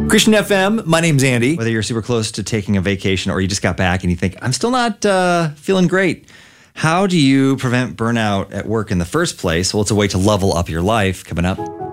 Christian FM, my name's Andy. Whether you're super close to taking a vacation or you just got back and you think, I'm still not feeling great. How do you prevent burnout at work in the first place? Well, it's a way to level up your life. Coming up.